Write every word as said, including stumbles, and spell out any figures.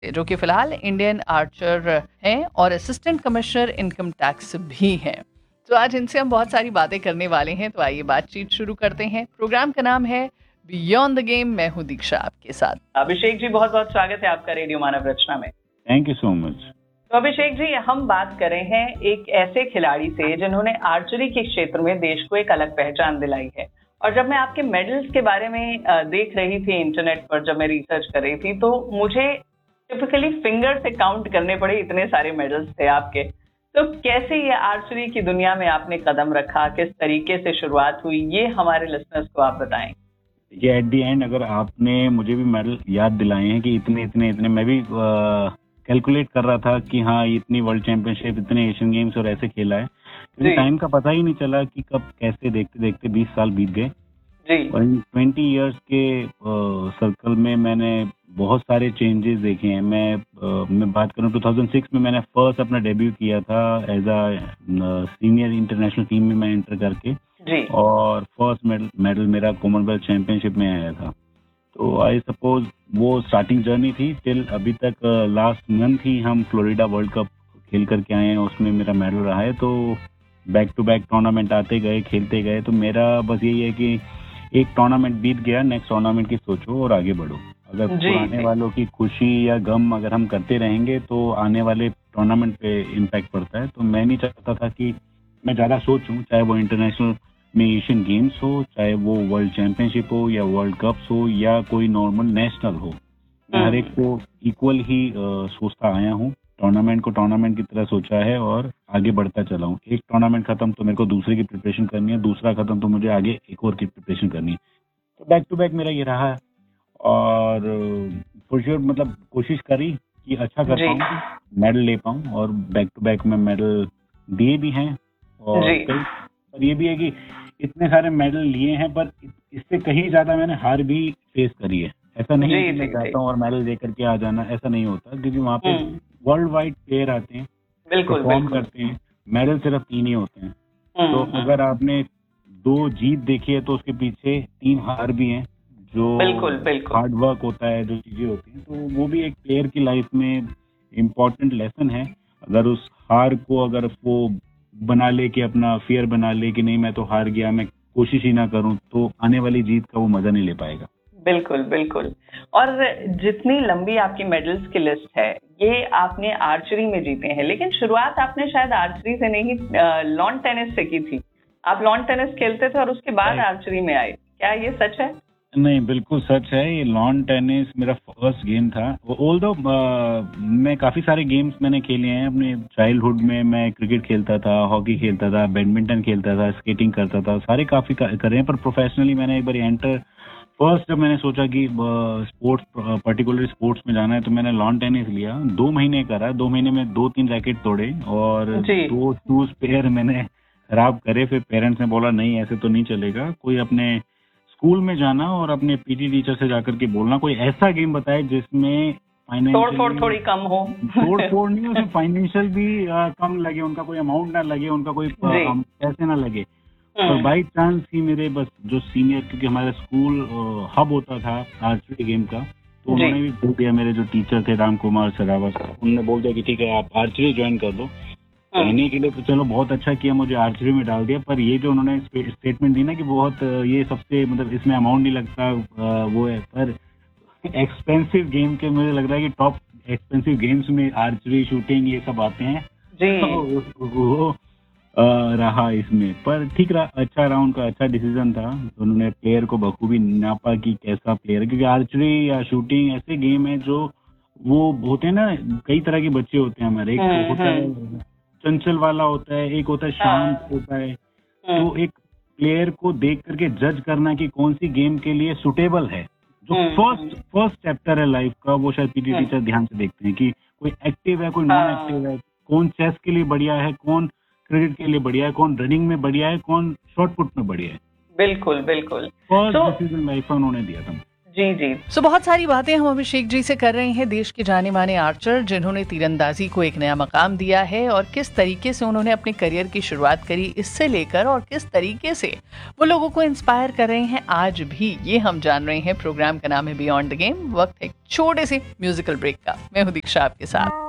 जो कि फिलहाल इंडियन आर्चर हैं और असिस्टेंट कमिश्नर इनकम टैक्स भी हैं। तो आज इनसे हम बहुत सारी बातें करने वाले हैं, तो आइए बातचीत शुरू करते हैं। प्रोग्राम का नाम है बियॉन्ड द गेम। मैं हूं दीक्षा आपके साथ। अभिषेक जी, बहुत बहुत स्वागत है आपका रेडियो मानव रचना में। Thank you so much. तो अभिषेक जी, हम बात कर रहे हैं एक ऐसे खिलाड़ी से जिन्होंने आर्चरी के क्षेत्र में देश को एक अलग पहचान दिलाई है। और जब मैं आपके मेडल्स के बारे में देख रही थी इंटरनेट पर, जब मैं रिसर्च कर रही थी, तो मुझे टिपिकली फिंगर से काउंट करने पड़े, इतने सारे मेडल्स थे आपके। तो कैसे ये आर्चरी की दुनिया में आपने कदम रखा, किस तरीके से शुरुआत हुई, ये हमारे लिसनर्स को आप बताएं। ये एट दी एंड अगर आपने मुझे भी मेडल याद दिलाए हैं कि इतने इतने इतने, मैं भी कैलकुलेट कर रहा था कि हाँ इतनी वर्ल्ड चैंपियनशिप, इतने एशियन गेम्स और ऐसे खेला है, क्योंकि टाइम का पता ही नहीं चला कि कब कैसे देखते देखते बीस साल बीत गए। और इन ट्वेंटी इयर्स के सर्कल में मैंने बहुत सारे चेंजेस देखे हैं। मैं uh, मैं बात करूं, दो हज़ार छह में मैंने फर्स्ट अपना डेब्यू किया था as a senior international team में मैं एंटर करके जी। और फर्स्ट मेडल मेडल मेरा कॉमनवेल्थ चैंपियनशिप में आया था। तो आई सपोज वो स्टार्टिंग जर्नी थी टिल अभी तक। लास्ट मंथ ही हम फ्लोरिडा वर्ल्ड कप खेल करके आए हैं, उसमें मेरा मेडल रहा है। तो बैक टू बैक टूर्नामेंट आते गए, खेलते गए। तो मेरा बस यही है कि एक टूर्नामेंट बीत गया, नेक्स्ट टूर्नामेंट की सोचो और आगे बढ़ो। अगर पुराने वालों की खुशी या गम अगर हम करते रहेंगे तो आने वाले टूर्नामेंट पे इम्पैक्ट पड़ता है। तो मैं नहीं चाहता था कि मैं ज्यादा सोचूं, चाहे वो इंटरनेशनल में एशियन गेम्स हो, चाहे वो वर्ल्ड चैंपियनशिप हो या वर्ल्ड कप्स हो या कोई नॉर्मल नेशनल हो। मैं हर एक को इक्वल ही आ, सोचता आया हूँ। टूर्नामेंट को टूर्नामेंट की तरह सोचा है और आगे बढ़ता चला हूँ। एक टूर्नामेंट खत्म तो मेरे को दूसरे की प्रिपरेशन करनी है, दूसरा खत्म तो मुझे आगे एक और की प्रिपरेशन करनी है। तो बैक टू बैक मेरा ये रहा है और फॉर श्योर मतलब कोशिश करी कि अच्छा कर पाऊँ, मेडल ले पाऊँ, और बैक टू बैक में मेडल दिए भी हैं। और पर ये भी है कि इतने सारे मेडल लिए हैं, पर इससे कहीं ज्यादा मैंने हार भी फेस करी है। ऐसा नहीं है कि मैं चाहता हूँ और मेडल लेकर के आ जाना, ऐसा नहीं होता, क्योंकि वहाँ पे वर्ल्ड वाइड प्लेयर आते हैं, परफॉर्म करते हैं। मेडल सिर्फ तीन ही होते हैं। तो अगर आपने दो जीत देखी है तो उसके पीछे तीन हार भी हैं, जो हार्ड वर्क होता है, जो चीजें होती हैं। तो वो भी एक प्लेयर की लाइफ में इम्पोर्टेंट लेसन है। अगर उस हार को अगर वो बना ले कि अपना फियर बना ले कि नहीं मैं तो हार गया, मैं कोशिश ही ना करूं, तो आने वाली जीत का वो मजा नहीं ले पाएगा। बिल्कुल बिल्कुल। और जितनी लंबी आपकी मेडल्स की लिस्ट है, ये आपने आर्चरी में जीते हैं, लेकिन शुरुआत आपने शायद आर्चरी से नहीं, लॉन टेनिस से की थी। आप लॉन टेनिस खेलते थे और उसके बाद आर्चरी में आए, क्या ये सच है? नहीं, बिल्कुल सच है। ये लॉन टेनिस मेरा फर्स्ट गेम था। ऑल्दो मैं काफी सारे गेम्स मैंने खेले हैं अपने चाइल्डहुड में। मैं क्रिकेट खेलता था, हॉकी खेलता था, बैडमिंटन खेलता था, स्केटिंग करता था, सारे काफी करे हैं। पर प्रोफेशनली मैंने एक बार एंटर फर्स्ट जब मैंने सोचा कि स्पोर्ट्स, पर्टिकुलर स्पोर्ट्स में जाना है, तो मैंने लॉन टेनिस लिया। दो महीने करा, दो महीने में दो तीन रैकेट तोड़े और दो शूज पेयर मैंने खराब करे। फिर पेरेंट्स ने बोला नहीं ऐसे तो नहीं चलेगा, कोई अपने स्कूल में जाना और अपने पीटी टीचर से जाकर के बोलना कोई ऐसा गेम बताए जिसमें फाइनेंशियल तोड़ थोड़ी कम हो। तोड़ फोड़ नहीं, उसमें फाइनेंशियल भी आ, कम लगे, उनका कोई अमाउंट ना लगे, उनका कोई पैसे ना लगे। और बाई चांस ही मेरे बस जो सीनियर, क्योंकि हमारा स्कूल हब होता था आर्चरी गेम का, तो उन्होंने भी बोल दिया, मेरे जो टीचर थे राम कुमार सरावत, उन्होंने बोल दिया कि ठीक है आप आर्चरी ज्वाइन कर लो। कहने के लिए तो चलो बहुत अच्छा किया, मुझे आर्चरी में डाल दिया। पर ये जो उन्होंने स्टेटमेंट दी ना कि बहुत ये सबसे मतलब इसमें अमाउंट नहीं लगता, वो है, पर एक्सपेंसिव गेम के मुझे लग रहा है कि टॉप एक्सपेंसिव गेम्स में आर्चरी, शूटिंग ये सब आते हैं जी। तो वो रहा इसमें, पर ठीक रहा, अच्छा रहा, उनका अच्छा डिसीजन था। उन्होंने प्लेयर को बखूबी नापा कि कैसा प्लेयर है, क्योंकि आर्चरी या शूटिंग ऐसे गेम है जो वो होते हैं ना, कई तरह के बच्चे होते हैं हमारे। एक होता है चंचल वाला होता है, एक होता है शांत होता है। तो एक प्लेयर को देख करके जज करना कि कौन सी गेम के लिए सुटेबल है, जो फर्स्ट फर्स्ट चैप्टर है लाइफ का, वो शायद पीटी टीचर ध्यान से देखते हैं कि कोई एक्टिव है, कोई नॉन एक्टिव है, कौन चेस के लिए बढ़िया है, कौन क्रिकेट के लिए बढ़िया है, कौन रनिंग में बढ़िया है, कौन शॉर्ट पुट में बढ़िया है। बिल्कुल बिल्कुल। फर्स्ट डिसीजन लाइफ का उन्होंने दिया था। जी जी सो बहुत सारी बातें हम अभिषेक जी से कर रहे हैं, देश के जाने माने आर्चर जिन्होंने तीरंदाजी को एक नया मकाम दिया है और किस तरीके से उन्होंने अपने करियर की शुरुआत करी इससे लेकर और किस तरीके से वो लोगों को इंस्पायर कर रहे हैं आज भी, ये हम जान रहे हैं। प्रोग्राम का नाम है बियॉन्ड द गेम। वक्त है छोटे से म्यूजिकल ब्रेक का। मैं हूं दीक्षा आपके साथ।